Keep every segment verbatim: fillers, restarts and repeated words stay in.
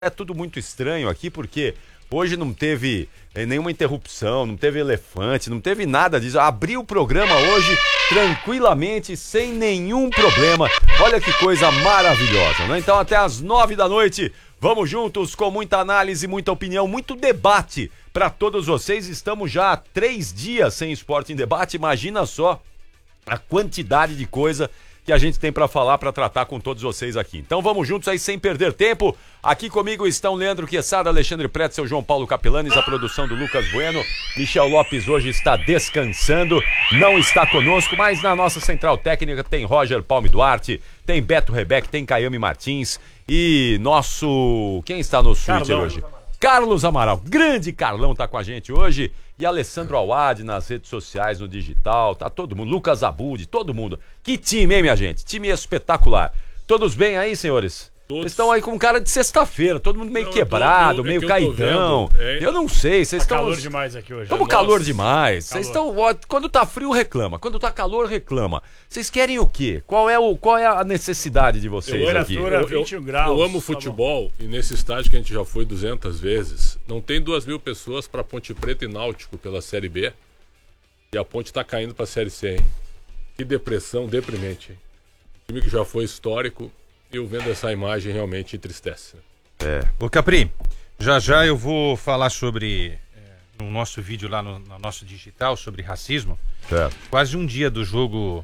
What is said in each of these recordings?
É tudo muito estranho aqui porque hoje não teve eh, nenhuma interrupção, não teve elefante, não teve nada disso. Abri o programa hoje tranquilamente, sem nenhum problema. Olha que coisa maravilhosa, né? Então até às nove da noite, vamos juntos com muita análise, muita opinião, muito debate para todos vocês. Estamos já há três dias sem Esporte em Debate, imagina só a quantidade de coisa que a gente tem para falar, para tratar com todos vocês aqui. Então vamos juntos aí sem perder tempo. Aqui comigo estão Leandro Quesada, Alexandre Pretzel, João Paulo Capelanes, a produção do Lucas Bueno. Michel Lopes hoje está descansando, não está conosco, mas na nossa central técnica tem Roger Palme Duarte, tem Beto Rebeck, tem Caiame Martins e nosso... Quem está no Twitter hoje? Carlos Amaral, grande Carlão tá com a gente hoje, e Alessandro Awad nas redes sociais, no digital, tá todo mundo, Lucas Abud, todo mundo. Que time, hein, minha gente? Time espetacular. Todos bem aí, senhores? Todos. Vocês estão aí com cara de sexta-feira, todo mundo meio não, quebrado, tô, tô, meio é caidão. Eu, é... eu não sei, vocês estão... Tá calor demais aqui hoje. Estamos calor demais. Vocês estão... Quando tá frio, reclama. Quando tá calor, reclama. Vocês querem o quê? Qual é, o... Qual é a necessidade de vocês eu aqui? Eu, vinte e um graus, eu amo futebol tá e nesse estádio que a gente já foi duzentas vezes, não tem duas mil pessoas para Ponte Preta e Náutico pela Série B e a Ponte tá caindo pra Série C, hein? Que depressão, deprimente, hein? O time que já foi histórico... Eu vendo essa imagem realmente entristece. É. Ô Capri, já já eu vou falar sobre, é, no nosso vídeo lá no, no nosso digital, sobre racismo. É. Quase um dia do jogo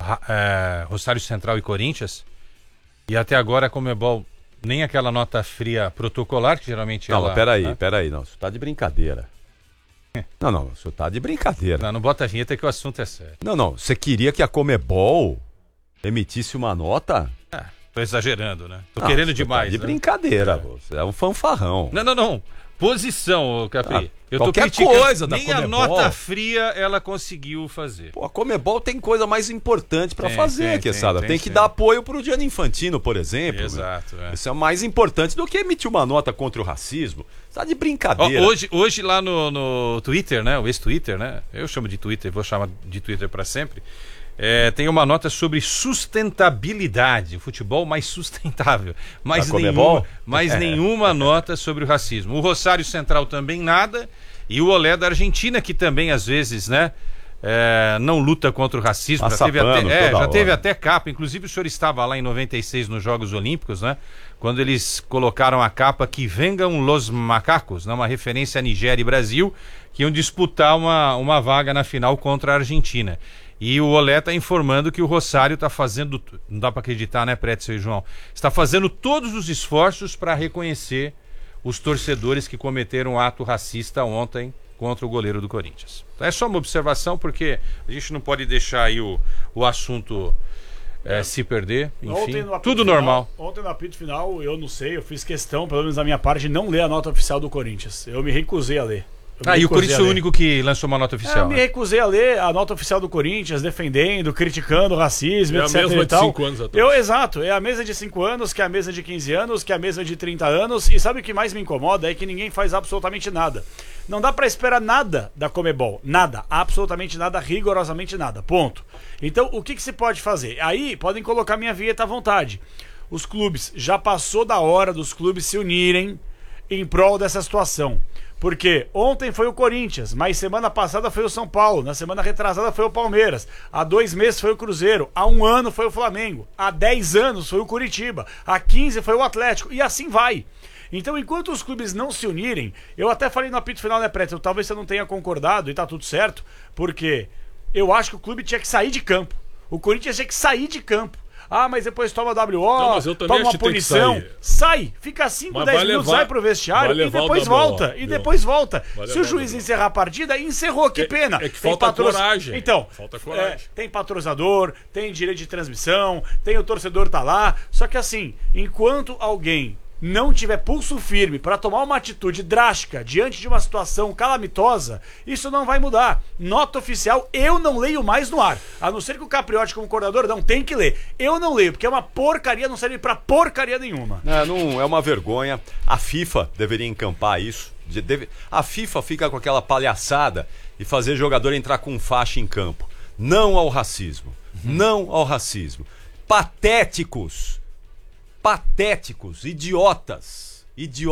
é, Rosário Central e Corinthians. E até agora a Conmebol, nem aquela nota fria protocolar, que geralmente não, ela... Não, peraí, né? peraí, não, isso tá de brincadeira. Não, não, isso tá de brincadeira. Não, não bota a vinheta que o assunto é sério. Não, não, você queria que a Conmebol emitisse uma nota? É. Tô exagerando, né? Tô não, querendo demais. Tá de né? brincadeira, você é um fanfarrão. Não, não, não. Posição, Capri. Ah, eu tô qualquer criticando. coisa da Nem Conmebol. a nota fria ela conseguiu fazer. Pô, a Conmebol tem coisa mais importante pra tem, fazer, tem, Quesada. Tem, tem, tem que tem. dar apoio pro Gianni Infantino, por exemplo. Exato. É. Isso é mais importante do que emitir uma nota contra o racismo. Tá de brincadeira. Ó, hoje, hoje lá no, no Twitter, né? O ex-Twitter, né? Eu chamo de Twitter, vou chamar de Twitter pra sempre. É, tem uma nota sobre sustentabilidade, o futebol mais sustentável, mas, nenhuma, mas é. nenhuma nota sobre o racismo. O Rosário Central também nada, e o Olé da Argentina, que também às vezes, né, é, não luta contra o racismo, já, teve até, é, já teve até capa, inclusive o senhor estava lá em noventa e seis nos Jogos Olímpicos, né, quando eles colocaram a capa que venham los macacos, né, uma referência a Nigéria e Brasil, que iam disputar uma, uma vaga na final contra a Argentina. E o Olé está informando que o Rosário está fazendo, não dá para acreditar, né, Pretzel e João? Está fazendo todos os esforços para reconhecer os torcedores que cometeram um ato racista ontem contra o goleiro do Corinthians. É só uma observação, porque a gente não pode deixar aí o, o assunto é, é. se perder. Enfim, tudo final, normal. Ontem no apito final, eu não sei, eu fiz questão, pelo menos da minha parte, de não ler a nota oficial do Corinthians. Eu me recusei a ler. Ah, e o Corinthians foi o único que lançou uma nota oficial. Eu me recusei a ler a nota oficial do Corinthians, defendendo, criticando o racismo, é etc. É a mesma e tal. de cinco anos atrás. Eu, exato, é a mesa de cinco anos, que é a mesa de quinze anos, que é a mesa de trinta anos. E sabe o que mais me incomoda? É que ninguém faz absolutamente nada. Não dá pra esperar nada da Conmebol. Nada, absolutamente nada, rigorosamente nada. Ponto. Então, o que, que se pode fazer? Aí, podem colocar minha vinheta à vontade. Os clubes, já passou da hora dos clubes se unirem em prol dessa situação. Porque ontem foi o Corinthians, mas semana passada foi o São Paulo, na semana retrasada foi o Palmeiras, há dois meses foi o Cruzeiro, há um ano foi o Flamengo, há dez anos foi o Curitiba, há quinze foi o Atlético, e assim vai. Então, enquanto os clubes não se unirem, eu até falei no apito final, né, Pretzel? Talvez você não tenha concordado e tá tudo certo, porque eu acho que o clube tinha que sair de campo. O Corinthians tinha que sair de campo. Ah, mas depois toma W O, não, mas eu toma uma punição. Sai, fica cinco, dez minutos, sai pro vestiário e depois volta. E depois volta. Se o juiz encerrar a partida, encerrou, que pena. É, é que falta patro... coragem. Então, falta coragem. É, tem patrocinador, tem direito de transmissão, tem o torcedor tá lá. Só que assim, enquanto alguém não tiver pulso firme para tomar uma atitude drástica diante de uma situação calamitosa, isso não vai mudar. Nota oficial, eu não leio mais no ar. A não ser que o Capriotti, como coordenador, não tem que ler. Eu não leio, porque é uma porcaria, não serve pra porcaria nenhuma. Não, não é uma vergonha. A FIFA deveria encampar isso. Deve... A FIFA fica com aquela palhaçada e fazer jogador entrar com faixa em campo. Não ao racismo. Uhum. Não ao racismo. Patéticos. Patéticos, idiotas, idiota.